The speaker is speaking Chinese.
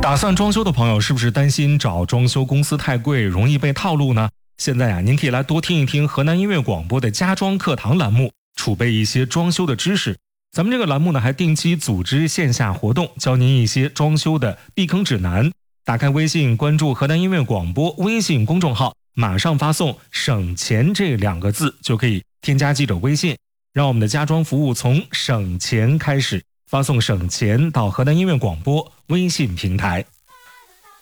打算装修的朋友是不是担心找装修公司太贵，容易被套路呢？现在您可以来多听一听河南音乐广播的家装课堂栏目，储备一些装修的知识。咱们这个栏目呢，还定期组织线下活动，教您一些装修的避坑指南。打开微信，关注河南音乐广播微信公众号，马上发送省钱这2个字，就可以添加记者微信，让我们的家装服务从省钱开始。发送省钱到河南音乐广播微信平台。